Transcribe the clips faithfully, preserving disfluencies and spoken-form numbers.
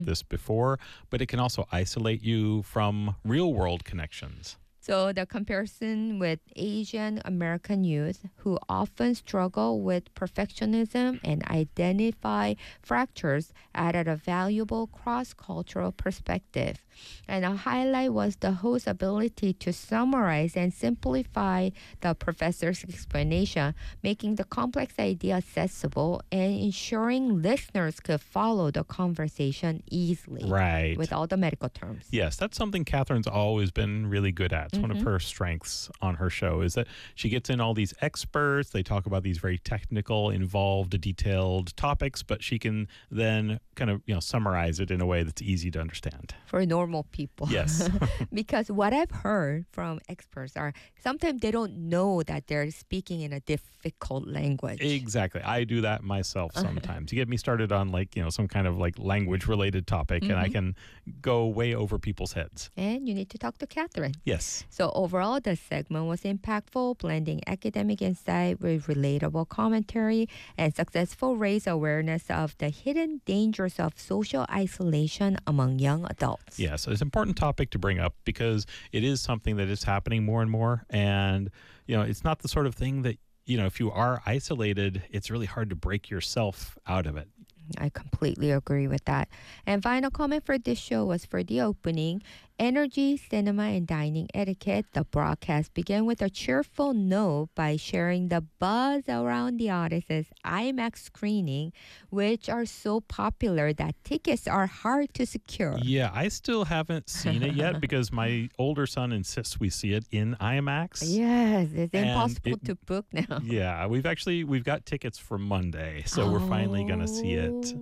this before, but it can also isolate you from real world connections. So the comparison with Asian American youth who often struggle with perfectionism and identify fractures added a valuable cross-cultural perspective. And a highlight was the host's ability to summarize and simplify the professor's explanation, making the complex idea accessible and ensuring listeners could follow the conversation easily. Right. With all the medical terms. Yes, that's something Catherine's always been really good at. It's mm-hmm. one of her strengths on her show is that she gets in all these experts. They talk about these very technical, involved, detailed topics, but she can then kind of, you know, summarize it in a way that's easy to understand. For normal people. Yes. Because what I've heard from experts are sometimes they don't know that they're speaking in a difficult language. Exactly. I do that myself sometimes. You get me started on like, you know, some kind of like language related topic mm-hmm. and I can go way over people's heads. And you need to talk to Catherine. Yes. So overall, the segment was impactful, blending academic insight with relatable commentary and successful raise awareness of the hidden dangers of social isolation among young adults. Yes, it's an important topic to bring up because it is something that is happening more and more. And, you know, it's not the sort of thing that, you know, if you are isolated, it's really hard to break yourself out of it. I completely agree with that. And final comment for this show was for the opening. Energy, cinema, and dining etiquette. The broadcast began with a cheerful note by sharing the buzz around the Odyssey's IMAX screening, which are so popular that tickets are hard to secure. Yeah, I still haven't seen it yet because my older son insists we see it in IMAX. Yes, it's impossible it, to book now. Yeah, we've actually, we've got tickets for Monday, so oh. we're finally going to see it.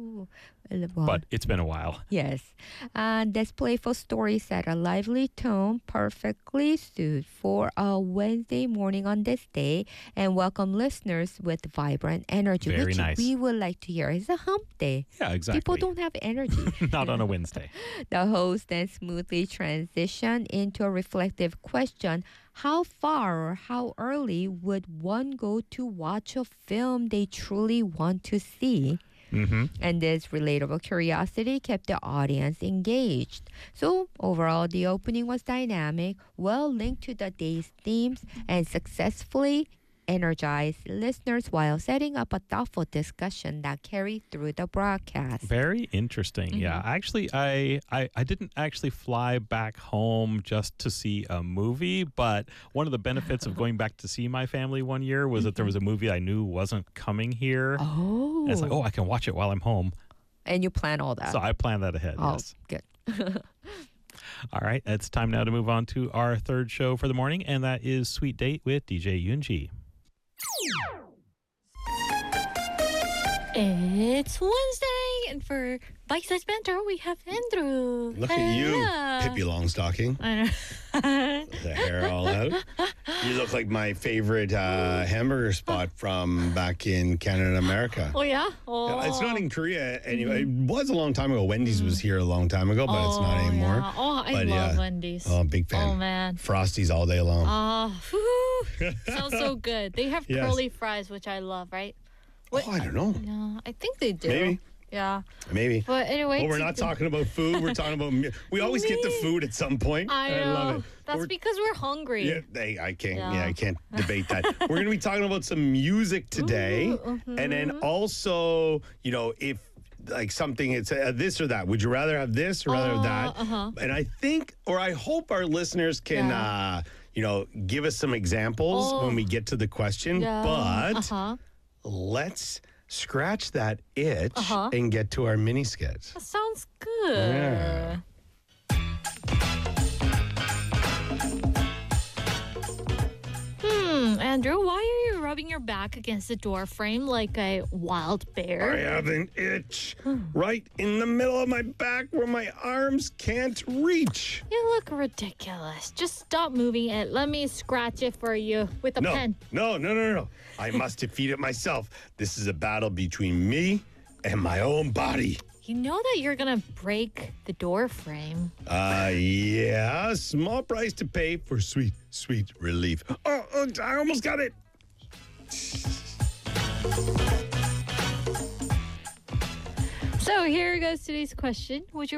But it's been a while. Yes. Uh, this playful story set a lively tone, perfectly suited for a Wednesday morning on this day, and welcome listeners with vibrant energy, Very which nice. we would like to hear. It's a hump day. Yeah, exactly. People don't have energy. Not on a Wednesday. The host then smoothly transitioned into a reflective question. How far or how early would one go to watch a film they truly want to see? Mm-hmm. And this relatable curiosity kept the audience engaged. So overall, the opening was dynamic, well linked to the day's themes, and successfully energized listeners while setting up a thoughtful discussion that carried through the broadcast. Very interesting. Mm-hmm. Yeah, actually, I, I I didn't actually fly back home just to see a movie, but one of the benefits of going back to see my family one year was that there was a movie I knew wasn't coming here. Oh. And it's like, oh, I can watch it while I'm home. And you plan all that. So I planned that ahead, oh, yes. Good. All right, it's time now to move on to our third show for the morning, and that is Sweet Date with D J Yoonji. It's Wednesday, and for Bike Size Banter, we have Andrew. Look at you, Pippi Longstocking. I know. The hair all out. You look like my favorite uh, hamburger spot from back in Canada and America. Oh, yeah? Oh. It's not in Korea anyway. It was a long time ago. Wendy's was here a long time ago, but oh, it's not anymore. Yeah. Oh, I but, love yeah. Wendy's. Oh, big fan. Oh, man. Frosties all day long. Oh, whew. Sounds so good. They have Yes. curly fries, which I love, right? What? Oh, I don't know. Yeah, I think they do. Maybe. Yeah. Maybe. But anyway. Well, we're not talking about food. We're talking about... mu- We always get to food at some point. I know. I love it. That's We're- because we're hungry. Yeah, they, I can't. Yeah. Yeah. I can't debate that. We're going to be talking about some music today, Ooh, mm-hmm. and then also, you know, if like something, it's uh, this or that. Would you rather have this or rather have that? Uh-huh. And I think, or I hope, our listeners can, Yeah. uh, you know, give us some examples Oh. when we get to the question. Yeah. But Uh-huh. let's scratch that itch Uh-huh. and get to our mini sketch. That sounds good. Yeah. Hmm, Andrew, why are you rubbing your back against the door frame like a wild I bear? have an itch right in the middle of my back where my arms can't reach. You look ridiculous. Just stop moving it. Let me scratch it for you with a No, pen. no, no, no, no. I must defeat it myself. This is a battle between me and my own body. You know that you're gonna break the door frame. Uh, yeah, small price to pay for sweet, sweet relief. Oh, oh I almost got it. So So here goes today's question. Would you